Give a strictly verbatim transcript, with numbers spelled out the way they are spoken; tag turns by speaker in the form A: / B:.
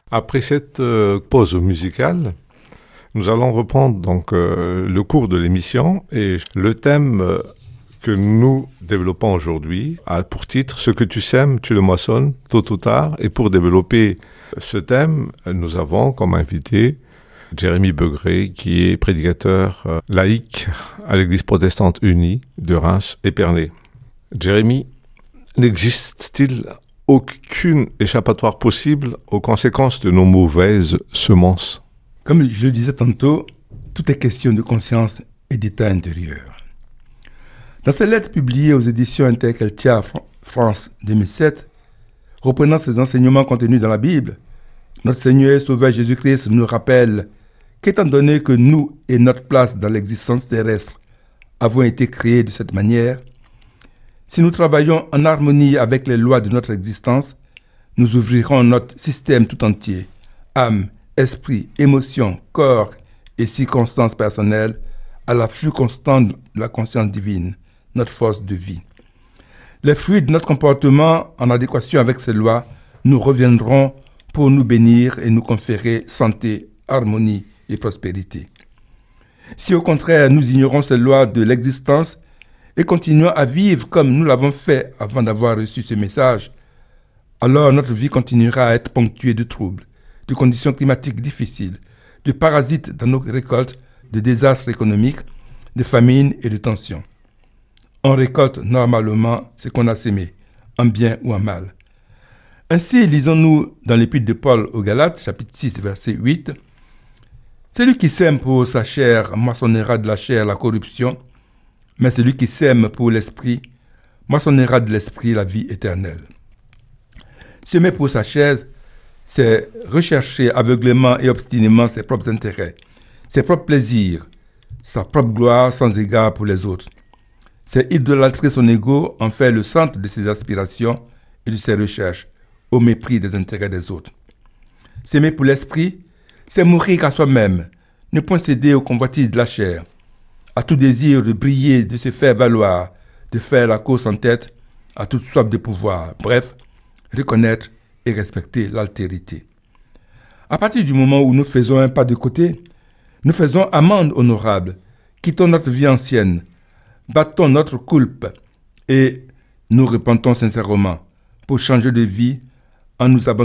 A: Après cette euh, pause musicale, nous allons reprendre donc euh, le cours de l'émission et le thème euh, que nous développons aujourd'hui a pour titre « Ce que tu sèmes, tu le moissonnes, tôt ou tard ». Et pour développer ce thème, nous avons comme invité Jérémy Begré, qui est prédicateur euh, laïque à l'Église protestante unie de Reims-Épernay. Jérémy, n'existe-t-il aucune échappatoire possible aux conséquences de nos mauvaises semences?
B: Comme je le disais tantôt, tout est question de conscience et d'état intérieur. Dans ses lettres publiées aux éditions Intercultia France deux mille sept, reprenant ces enseignements contenus dans la Bible, notre Seigneur et Sauveur Jésus-Christ nous rappelle qu'étant donné que nous et notre place dans l'existence terrestre avons été créés de cette manière, si nous travaillons en harmonie avec les lois de notre existence, nous ouvrirons notre système tout entier, âme, esprit, émotion, corps et circonstances personnelles, à l'afflux constant de la conscience divine, notre force de vie. Les fruits de notre comportement en adéquation avec ces lois nous reviendront pour nous bénir et nous conférer santé, harmonie et prospérité. Si au contraire nous ignorons ces lois de l'existence et continuons à vivre comme nous l'avons fait avant d'avoir reçu ce message, alors notre vie continuera à être ponctuée de troubles, de conditions climatiques difficiles, de parasites dans nos récoltes, de désastres économiques, de famines et de tensions. On récolte normalement ce qu'on a sémé, en bien ou en mal. Ainsi, lisons-nous dans l'épître de Paul aux Galates, chapitre six, verset huit, « Celui qui sème pour sa chair moissonnera de la chair la corruption, mais celui qui sème pour l'esprit moissonnera de l'esprit la vie éternelle. » Semer pour sa chair, c'est rechercher aveuglément et obstinément ses propres intérêts, ses propres plaisirs, sa propre gloire sans égard pour les autres. C'est idolâtrer son ego, en faire le centre de ses aspirations et de ses recherches, au mépris des intérêts des autres. S'aimer pour l'esprit, c'est mourir à soi-même, ne point céder aux convoitises de la chair, à tout désir de briller, de se faire valoir, de faire la course en tête, à toute soif de pouvoir, bref, reconnaître et respecter l'altérité. À partir du moment où nous faisons un pas de côté, nous faisons amende honorable, quittons notre vie ancienne, battons notre coulpe et nous repentons sincèrement pour changer de vie en nous abandonnant